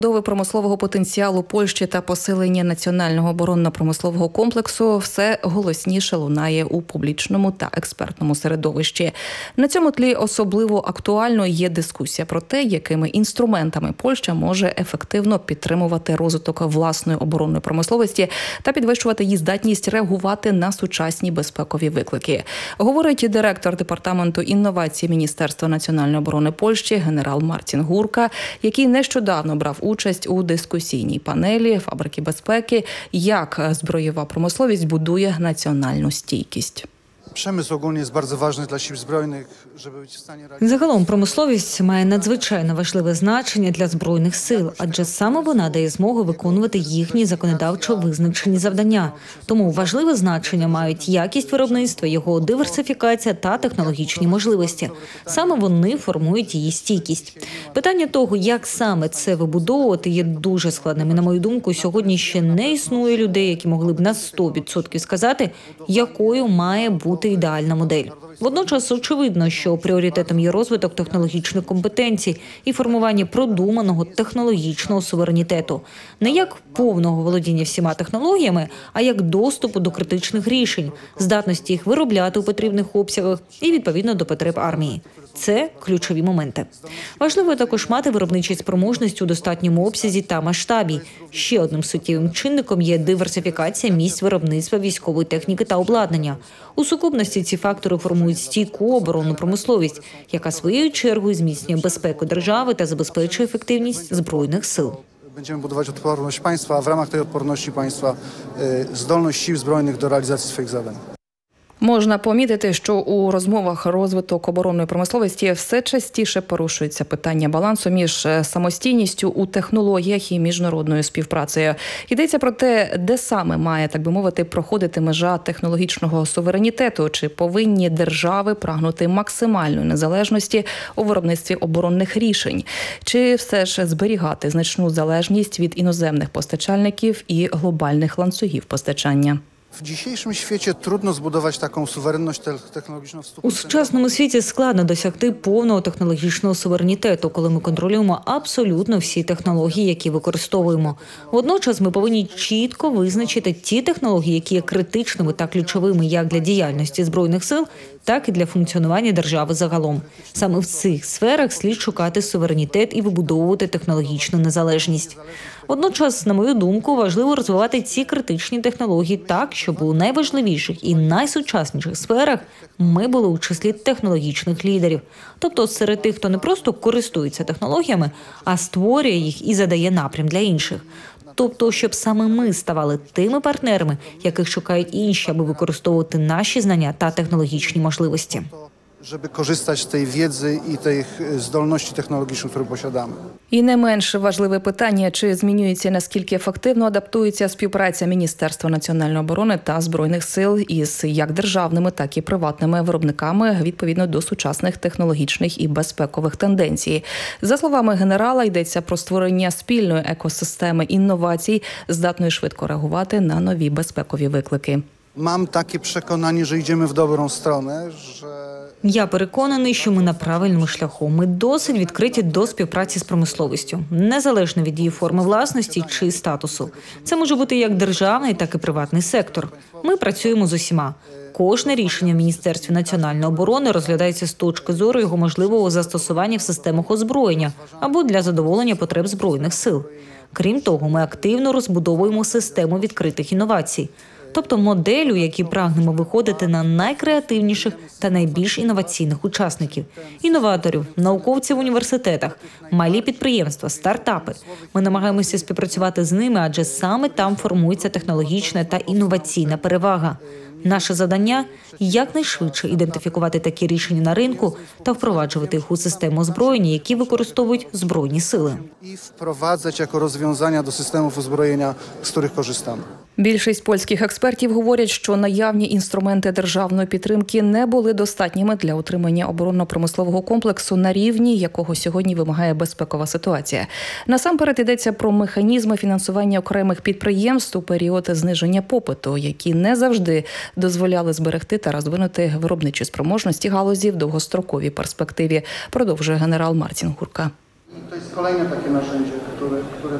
Будови промислового потенціалу Польщі та посилення національного оборонно-промислового комплексу все голосніше лунає у публічному та експертному середовищі. На цьому тлі особливо актуальною є дискусія про те, якими інструментами Польща може ефективно підтримувати розвиток власної оборонної промисловості та підвищувати її здатність реагувати на сучасні безпекові виклики. Говорить директор департаменту інновацій Міністерства національної оборони Польщі генерал Мартін Гурка, який нещодавно брав участь у дискусійній панелі «Фабрики безпеки. Як збройова промисловість будує національну стійкість». Загалом промисловість має надзвичайно важливе значення для Збройних сил, адже саме вона дає змогу виконувати їхні законодавчо визначені завдання. Тому важливе значення мають якість виробництва, його диверсифікація та технологічні можливості. Саме вони формують її стійкість. Питання того, як саме це вибудовувати, є дуже складним. І, на мою думку, сьогодні ще не існує людей, які могли б на 100% сказати, якою має бути ідеальна модель. Водночас очевидно, що пріоритетом є розвиток технологічних компетенцій і формування продуманого технологічного суверенітету. Не як повного володіння всіма технологіями, а як доступу до критичних рішень, здатності їх виробляти у потрібних обсягах і відповідно до потреб армії. Це ключові моменти. Важливо також мати виробничі спроможності у достатньому обсязі та масштабі. Ще одним суттєвим чинником є диверсифікація місць виробництва військової техніки та обладнання. У сукупності ці фактори формують стійку оборонну промисловість, яка своєю чергою зміцнює безпеку держави та забезпечує ефективність Збройних сил. Będziemy budować odporność państwa, a w ramach tej odporności państwa zdolność sił zbrojnych do realizacji swoich zadań. Можна помітити, що у розмовах розвиток оборонної промисловості все частіше порушується питання балансу між самостійністю у технологіях і міжнародною співпрацею. Йдеться про те, де саме має, так би мовити, проходити межа технологічного суверенітету, чи повинні держави прагнути максимальної незалежності у виробництві оборонних рішень, чи все ж зберігати значну залежність від іноземних постачальників і глобальних ланцюгів постачання. W dzisiejszym świecie trudno zbudować taką suwerenność technologiczną w 100%. У сучасному світі складно досягти повного технологічного суверенітету, коли ми контролюємо абсолютно всі технології, які використовуємо. Водночас ми повинні чітко визначити ті технології, які є критичними та ключовими як для діяльності Збройних сил, так і для функціонування держави загалом. Саме в цих сферах слід шукати суверенітет і вибудовувати технологічну незалежність. Водночас, на мою думку, важливо розвивати ці критичні технології так, щоб у найважливіших і найсучасніших сферах ми були у числі технологічних лідерів. Тобто серед тих, хто не просто користується технологіями, а створює їх і задає напрям для інших. Тобто, щоб саме ми ставали тими партнерами, яких шукають інші, аби використовувати наші знання та технологічні можливості. Żeby korzystać z tej wiedzy i tych zdolności technologicznych, które posiadamy. І не менш важливе питання, чи змінюється, наскільки ефективно адаптується співпраця Міністерства національної оборони та Збройних сил із як державними, так і приватними виробниками відповідно до сучасних технологічних і безпекових тенденцій. За словами генерала, йдеться про створення спільної екосистеми інновацій, здатної швидко реагувати на нові безпекові виклики. Mam takie przekonanie, że idziemy w dobrą stronę, że Я переконаний, що ми на правильному шляху. Ми досить відкриті до співпраці з промисловістю, незалежно від її форми власності чи статусу. Це може бути як державний, так і приватний сектор. Ми працюємо з усіма. Кожне рішення в Міністерстві національної оборони розглядається з точки зору його можливого застосування в системах озброєння або для задоволення потреб Збройних сил. Крім того, ми активно розбудовуємо систему відкритих інновацій. Тобто модель, у якій прагнемо виходити на найкреативніших та найбільш інноваційних учасників – інноваторів, науковців в університетах, малі підприємства, стартапи. Ми намагаємося співпрацювати з ними, адже саме там формується технологічна та інноваційна перевага. Наше завдання – якнайшвидше ідентифікувати такі рішення на ринку та впроваджувати їх у систему озброєння, які використовують Збройні сили. I wprowadzać jako rozwiązania do systemów uzbrojenia, z których korzystamy. Більшість польських експертів говорять, що наявні інструменти державної підтримки не були достатніми для утримання оборонно-промислового комплексу на рівні, якого сьогодні вимагає безпекова ситуація. Насамперед йдеться про механізми фінансування окремих підприємств у період зниження попиту, які не завжди дозволяли зберегти та розвинути виробничі спроможності галузі в довгостроковій перспективі, продовжує генерал Мартін Гурка. I to jest kolejne takie narzędzie, które